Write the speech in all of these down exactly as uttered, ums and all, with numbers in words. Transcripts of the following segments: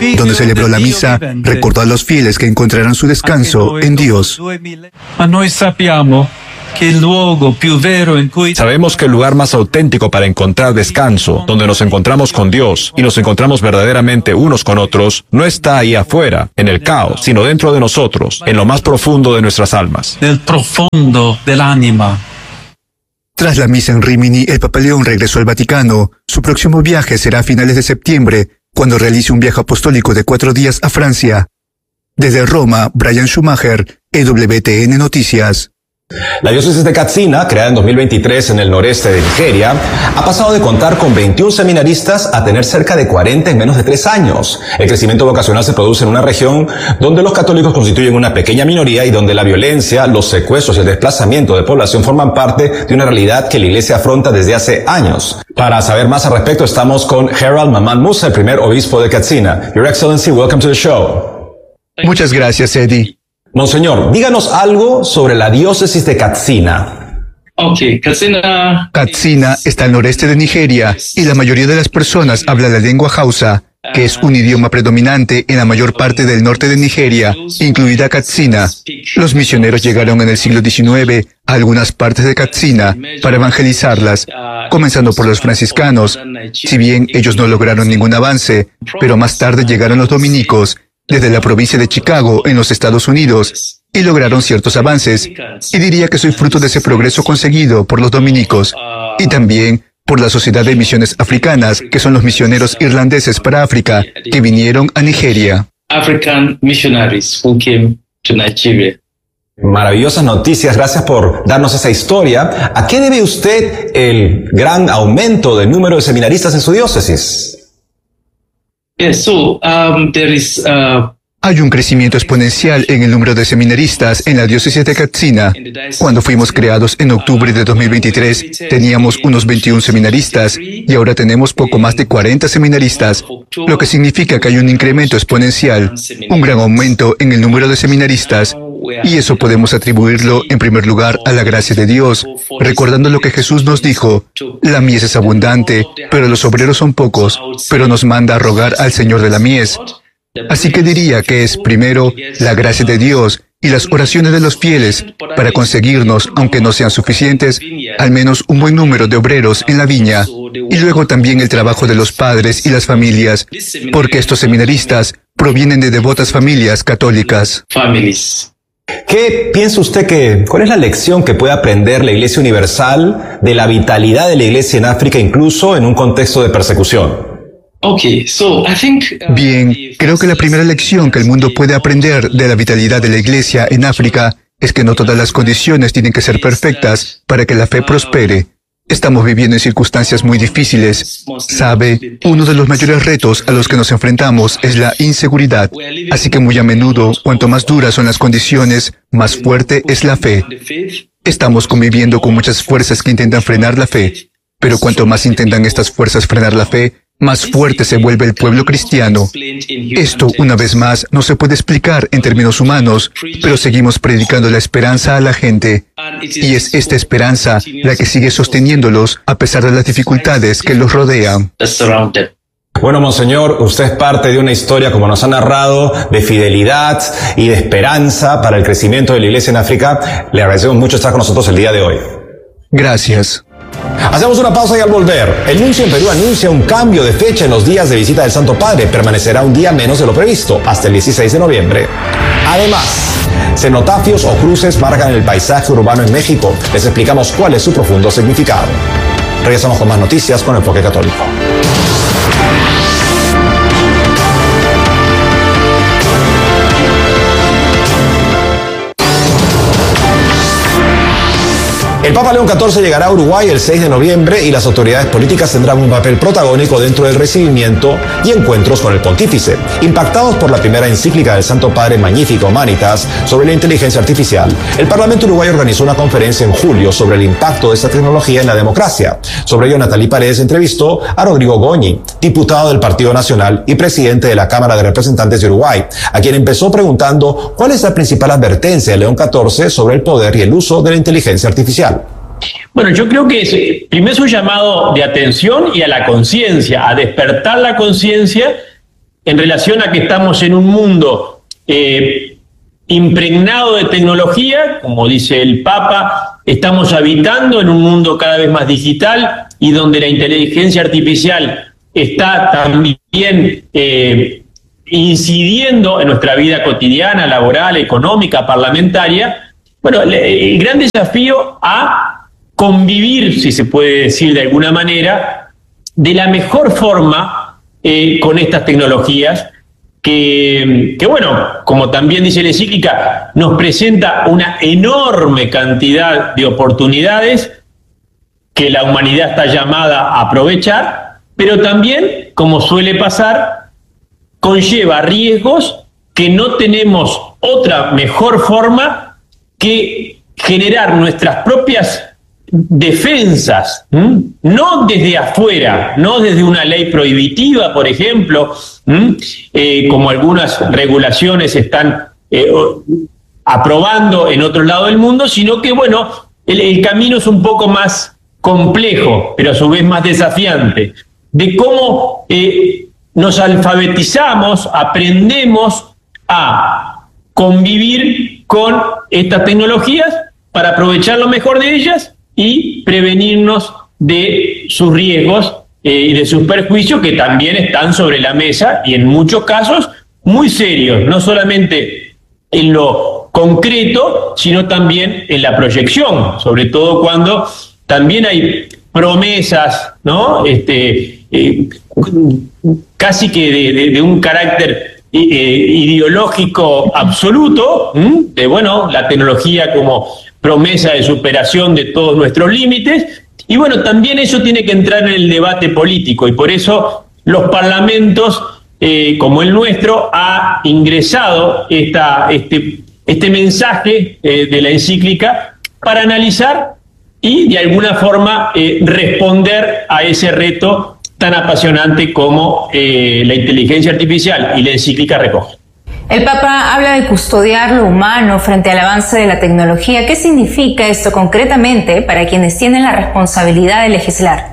donde celebró la misa, recordó a los fieles que encontrarán su descanso en Dios. Sabemos que el lugar más auténtico para encontrar descanso, donde nos encontramos con Dios y nos encontramos verdaderamente unos con otros, no está ahí afuera, en el caos, sino dentro de nosotros, en lo más profundo de nuestras almas. Del profundo del ánima. Tras la misa en Rímini, el Papa León regresó al Vaticano. Su próximo viaje será a finales de septiembre, cuando realice un viaje apostólico de cuatro días a Francia. Desde Roma, Brian Schumacher, E W T N Noticias. La diócesis de Katsina, creada en dos mil veintitrés en el noreste de Nigeria, ha pasado de contar con veintiún seminaristas a tener cerca de cuarenta en menos de tres años. El crecimiento vocacional se produce en una región donde los católicos constituyen una pequeña minoría y donde la violencia, los secuestros y el desplazamiento de población forman parte de una realidad que la Iglesia afronta desde hace años. Para saber más al respecto, estamos con Harold Maman Musa, el primer obispo de Katsina. Your Excellency, welcome to the show. Muchas gracias, Eddie. Monseñor, díganos algo sobre la diócesis de Katsina. Okay, Katsina. Katsina está al noreste de Nigeria y la mayoría de las personas habla la lengua Hausa, que es un idioma predominante en la mayor parte del norte de Nigeria, incluida Katsina. Los misioneros llegaron en el siglo diecinueve a algunas partes de Katsina para evangelizarlas, comenzando por los franciscanos. Si bien ellos no lograron ningún avance, pero más tarde llegaron los dominicos, desde la provincia de Chicago, en los Estados Unidos, y lograron ciertos avances, y diría que soy fruto de ese progreso conseguido por los dominicos, y también por la Sociedad de Misiones Africanas, que son los misioneros irlandeses para África, que vinieron a Nigeria. African missionaries who came to Nigeria. Maravillosas noticias, gracias por darnos esa historia. ¿A qué debe usted el gran aumento del número de seminaristas en su diócesis? Yes, so, um, there is, uh, Hay un crecimiento exponencial en el número de seminaristas en la diócesis de Katsina. Cuando fuimos creados en octubre de dos mil veintitrés, teníamos unos veintiún seminaristas y ahora tenemos poco más de cuarenta seminaristas, lo que significa que hay un incremento exponencial, un gran aumento en el número de seminaristas. Y eso podemos atribuirlo, en primer lugar, a la gracia de Dios, recordando lo que Jesús nos dijo: la mies es abundante, pero los obreros son pocos, pero nos manda a rogar al Señor de la mies. Así que diría que es, primero, la gracia de Dios y las oraciones de los fieles para conseguirnos, aunque no sean suficientes, al menos un buen número de obreros en la viña. Y luego también el trabajo de los padres y las familias, porque estos seminaristas provienen de devotas familias católicas. ¿Qué piensa usted que, cuál es la lección que puede aprender la Iglesia Universal de la vitalidad de la Iglesia en África, incluso en un contexto de persecución? Okay, so I think, uh, Bien, creo que la primera lección que el mundo puede aprender de la vitalidad de la Iglesia en África es que no todas las condiciones tienen que ser perfectas para que la fe prospere. Estamos viviendo en circunstancias muy difíciles. Sabe, uno de los mayores retos a los que nos enfrentamos es la inseguridad. Así que muy a menudo, cuanto más duras son las condiciones, más fuerte es la fe. Estamos conviviendo con muchas fuerzas que intentan frenar la fe. Pero cuanto más intentan estas fuerzas frenar la fe, más fuerte se vuelve el pueblo cristiano. Esto, una vez más, no se puede explicar en términos humanos, pero seguimos predicando la esperanza a la gente. Y es esta esperanza la que sigue sosteniéndolos a pesar de las dificultades que los rodean. Bueno, Monseñor, usted es parte de una historia, como nos ha narrado, de fidelidad y de esperanza para el crecimiento de la Iglesia en África. Le agradecemos mucho estar con nosotros el día de hoy. Gracias. Hacemos una pausa y al volver, el nuncio en Perú anuncia un cambio de fecha en los días de visita del Santo Padre. Permanecerá un día menos de lo previsto, hasta el dieciséis de noviembre. Además, cenotafios o cruces marcan el paisaje urbano en México. Les explicamos cuál es su profundo significado. Regresamos con más noticias con Enfoque Católico. El Papa León catorce llegará a Uruguay el seis de noviembre y las autoridades políticas tendrán un papel protagónico dentro del recibimiento y encuentros con el pontífice. Impactados por la primera encíclica del Santo Padre Magnificat Humanitas sobre la inteligencia artificial, el Parlamento uruguayo organizó una conferencia en julio sobre el impacto de esta tecnología en la democracia. Sobre ello, Natalie Paredes entrevistó a Rodrigo Goñi, diputado del Partido Nacional y presidente de la Cámara de Representantes de Uruguay, a quien empezó preguntando cuál es la principal advertencia de León catorce sobre el poder y el uso de la inteligencia artificial. Bueno, yo creo que es, primero es un llamado de atención y a la conciencia, a despertar la conciencia en relación a que estamos en un mundo eh, impregnado de tecnología, como dice el Papa, estamos habitando en un mundo cada vez más digital y donde la inteligencia artificial está también eh, incidiendo en nuestra vida cotidiana, laboral, económica, parlamentaria. Bueno, el gran desafío a convivir, si se puede decir de alguna manera, de la mejor forma eh, con estas tecnologías, que, que, bueno, como también dice la encíclica, nos presenta una enorme cantidad de oportunidades que la humanidad está llamada a aprovechar, pero también, como suele pasar, conlleva riesgos que no tenemos otra mejor forma que generar nuestras propias defensas, ¿m? No desde afuera, no desde una ley prohibitiva, por ejemplo, eh, como algunas regulaciones están eh, aprobando en otro lado del mundo, sino que, bueno, el, el camino es un poco más complejo, pero a su vez más desafiante, de cómo eh, nos alfabetizamos, aprendemos a convivir con estas tecnologías para aprovechar lo mejor de ellas y prevenirnos de sus riesgos eh, y de sus perjuicios, que también están sobre la mesa y en muchos casos muy serios, no solamente en lo concreto, sino también en la proyección, sobre todo cuando también hay promesas, ¿no? Este, eh, casi que de, de, de un carácter eh, ideológico absoluto, ¿m? de bueno, la tecnología como promesa de superación de todos nuestros límites, y bueno, también eso tiene que entrar en el debate político, y por eso los parlamentos, eh, como el nuestro, ha ingresado esta, este, este mensaje eh, de la encíclica para analizar y de alguna forma eh, responder a ese reto tan apasionante como eh, la inteligencia artificial y la encíclica recoge. El Papa habla de custodiar lo humano frente al avance de la tecnología. ¿Qué significa esto concretamente para quienes tienen la responsabilidad de legislar?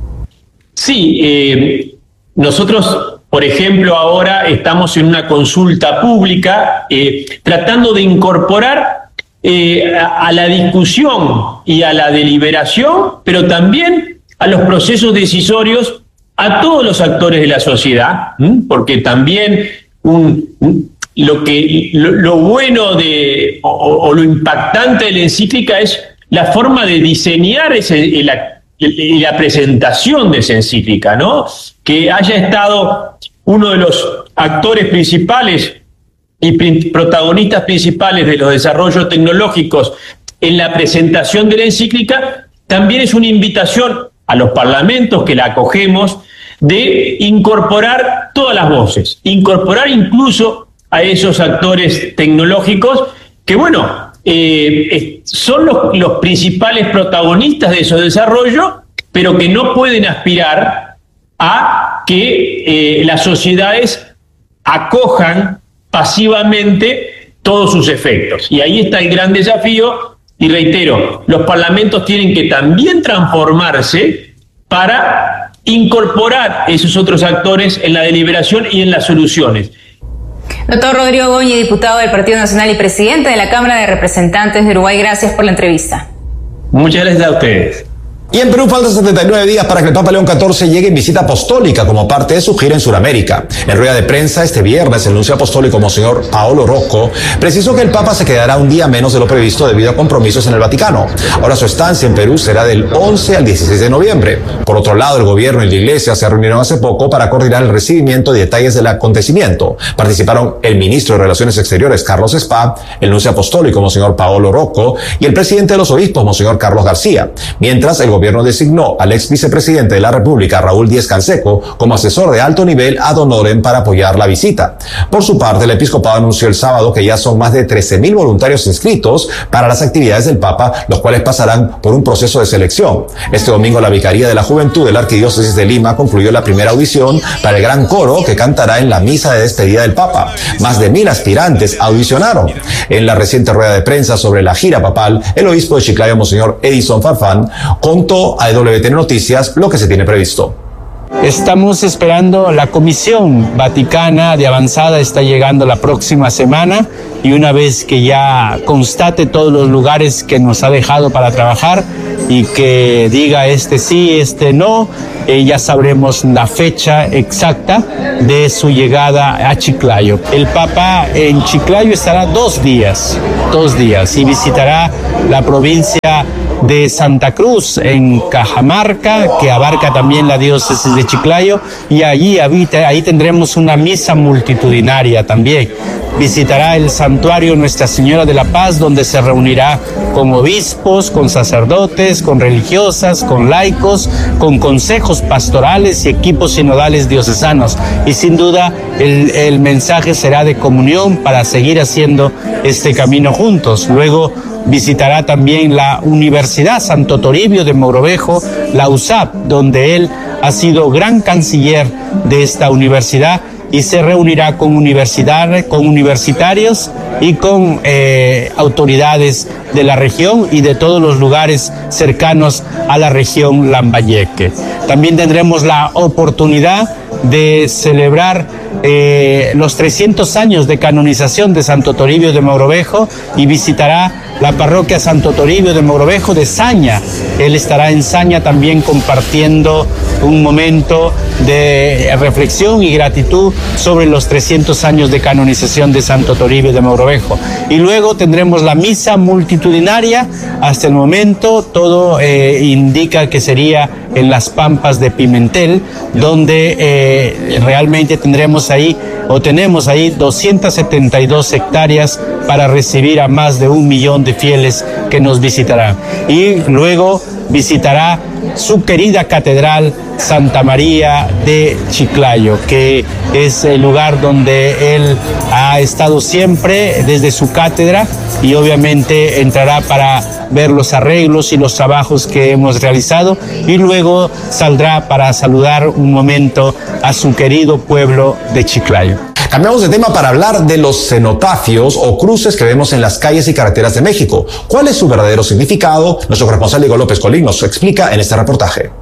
Sí, eh, nosotros, por ejemplo, ahora estamos en una consulta pública eh, tratando de incorporar eh, a, a la discusión y a la deliberación, pero también a los procesos decisorios, a todos los actores de la sociedad, ¿m? porque también un, un Lo que lo, lo bueno de o, o lo impactante de la encíclica es la forma de diseñar ese, la, la presentación de esa encíclica, ¿no? Que haya estado uno de los actores principales y pr- protagonistas principales de los desarrollos tecnológicos en la presentación de la encíclica, también es una invitación a los parlamentos que la acogemos de incorporar todas las voces, incorporar incluso a esos actores tecnológicos que, bueno, eh, son los, los principales protagonistas de esos desarrollos, pero que no pueden aspirar a que eh, las sociedades acojan pasivamente todos sus efectos. Y ahí está el gran desafío, y reitero, los parlamentos tienen que también transformarse para incorporar esos otros actores en la deliberación y en las soluciones. Doctor Rodrigo Goñi, diputado del Partido Nacional y presidente de la Cámara de Representantes de Uruguay, gracias por la entrevista. Muchas gracias a ustedes. Y en Perú faltan setenta y nueve días para que el Papa León catorce llegue en visita apostólica como parte de su gira en Sudamérica. En rueda de prensa este viernes, el nuncio apostólico Monseñor Paolo Rocco precisó que el Papa se quedará un día menos de lo previsto debido a compromisos en el Vaticano. Ahora su estancia en Perú será del once al dieciséis de noviembre. Por otro lado, el gobierno y la iglesia se reunieron hace poco para coordinar el recibimiento y detalles del acontecimiento. Participaron el ministro de Relaciones Exteriores, Carlos Spa, el nuncio apostólico Monseñor Paolo Rocco y el presidente de los obispos, Monseñor Carlos García, mientras el gobierno designó al ex vicepresidente de la República, Raúl Díez Canseco, como asesor de alto nivel ad honorem para apoyar la visita. Por su parte, el episcopado anunció el sábado que ya son más de trece mil voluntarios inscritos para las actividades del Papa, los cuales pasarán por un proceso de selección. Este domingo, la Vicaría de la Juventud de la Arquidiócesis de Lima concluyó la primera audición para el gran coro que cantará en la misa de despedida del Papa. Más de mil aspirantes audicionaron. En la reciente rueda de prensa sobre la gira papal, el obispo de Chiclayo, Monseñor Edison Farfán, contó a E W T N Noticias lo que se tiene previsto. Estamos esperando la Comisión Vaticana de Avanzada, está llegando la próxima semana, y una vez que ya constate todos los lugares que nos ha dejado para trabajar y que diga este sí, este no, eh, ya sabremos la fecha exacta de su llegada a Chiclayo. El Papa en Chiclayo estará dos días, dos días, y visitará la provincia de Santa Cruz en Cajamarca, que abarca también la diócesis de Chiclayo, y allí habita, ahí tendremos una misa multitudinaria también. Visitará el santuario Nuestra Señora de la Paz, donde se reunirá con obispos, con sacerdotes, con religiosas, con laicos, con consejos pastorales y equipos sinodales diocesanos. Y sin duda el, el mensaje será de comunión para seguir haciendo este camino juntos. Luego visitará también la Universidad Santo Toribio de Mogrovejo, la U S A P, donde él ha sido gran canciller de esta universidad, y se reunirá con, universidad, con universitarios y con eh, autoridades de la región y de todos los lugares cercanos a la región Lambayeque. También tendremos la oportunidad de celebrar eh, los trescientos años de canonización de Santo Toribio de Mogrovejo, y visitará la parroquia Santo Toribio de Mogrovejo de Saña. Él estará en Saña también compartiendo un momento de reflexión y gratitud sobre los trescientos años de canonización de Santo Toribio de Mogrovejo. Y luego tendremos la misa multitudinaria. Hasta el momento todo eh, indica que sería en las Pampas de Pimentel, donde eh, realmente tendremos ahí o tenemos ahí doscientas setenta y dos hectáreas para recibir a más de un millón de fieles que nos visitarán. Y luego visitará su querida catedral Santa María de Chiclayo, que es el lugar donde él ha estado siempre desde su cátedra, y obviamente entrará para ver los arreglos y los trabajos que hemos realizado, y luego saldrá para saludar un momento a su querido pueblo de Chiclayo. Cambiamos de tema para hablar de los cenotafios o cruces que vemos en las calles y carreteras de México. ¿Cuál es su verdadero significado? Nuestro corresponsal Diego López Colín nos explica en este reportaje.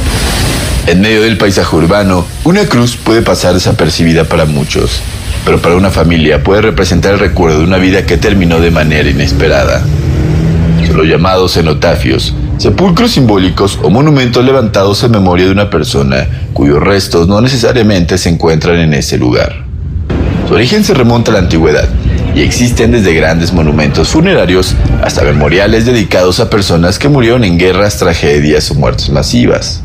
En medio del paisaje urbano, una cruz puede pasar desapercibida para muchos, pero para una familia puede representar el recuerdo de una vida que terminó de manera inesperada. Son los llamados cenotafios, sepulcros simbólicos o monumentos levantados en memoria de una persona cuyos restos no necesariamente se encuentran en ese lugar. Su origen se remonta a la antigüedad y existen desde grandes monumentos funerarios hasta memoriales dedicados a personas que murieron en guerras, tragedias o muertes masivas.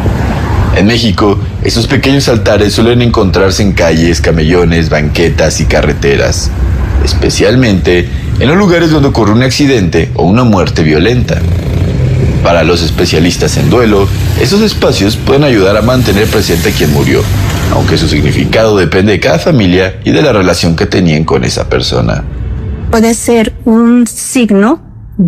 En México, estos pequeños altares suelen encontrarse en calles, camellones, banquetas y carreteras, especialmente en los lugares donde ocurre un accidente o una muerte violenta. Para los especialistas en duelo, estos espacios pueden ayudar a mantener presente a quien murió, aunque su significado depende de cada familia y de la relación que tenían con esa persona. Puede ser un signo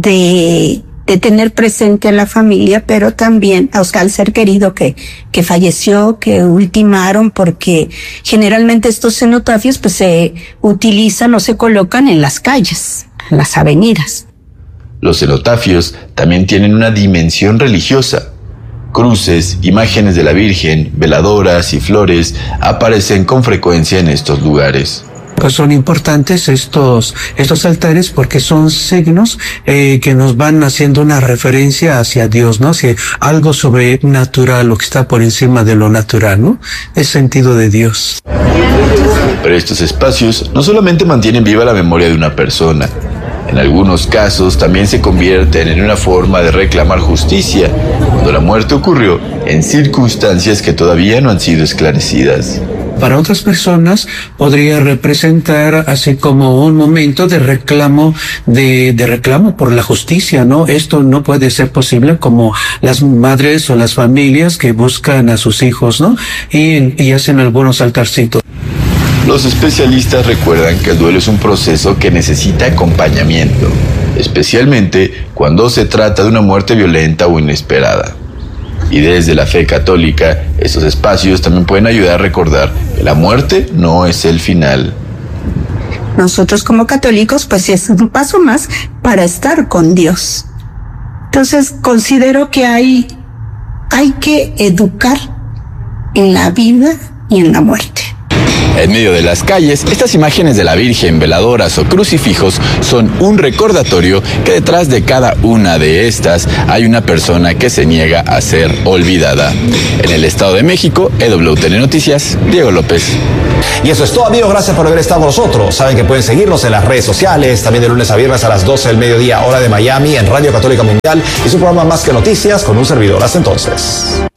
de, de tener presente a la familia, pero también al ser querido que, que falleció, que ultimaron, porque generalmente estos cenotafios pues se utilizan o se colocan en las calles, en las avenidas. Los cenotafios también tienen una dimensión religiosa. Cruces, imágenes de la Virgen, veladoras y flores aparecen con frecuencia en estos lugares. Pues son importantes estos estos altares porque son signos eh, que nos van haciendo una referencia hacia Dios, ¿no? Hacia algo sobrenatural, lo que está por encima de lo natural, ¿no? Es sentido de Dios. Pero estos espacios no solamente mantienen viva la memoria de una persona. En algunos casos también se convierten en una forma de reclamar justicia cuando la muerte ocurrió en circunstancias que todavía no han sido esclarecidas. Para otras personas podría representar así como un momento de reclamo, de, de reclamo por la justicia, ¿no? Esto no puede ser posible, como las madres o las familias que buscan a sus hijos, ¿no? Y, y hacen algunos altarcitos. Los especialistas recuerdan que el duelo es un proceso que necesita acompañamiento, especialmente cuando se trata de una muerte violenta o inesperada. Y desde la fe católica, estos espacios también pueden ayudar a recordar que la muerte no es el final. Nosotros como católicos, pues es un paso más para estar con Dios. Entonces considero que hay, hay que educar en la vida y en la muerte. En medio de las calles, estas imágenes de la Virgen, veladoras o crucifijos son un recordatorio que detrás de cada una de estas hay una persona que se niega a ser olvidada. En el Estado de México, E W T N Noticias, Diego López. Y eso es todo, amigos. Gracias por haber estado con nosotros. Saben que pueden seguirnos en las redes sociales, también de lunes a viernes a las doce del mediodía, hora de Miami, en Radio Católica Mundial y su programa Más que Noticias con un servidor. Hasta entonces.